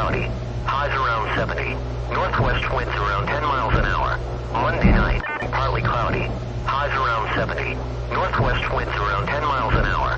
cloudy. Highs around 70. Northwest winds around 10 miles an hour. Monday night, partly cloudy. Highs around 70. Northwest winds around 10 miles an hour.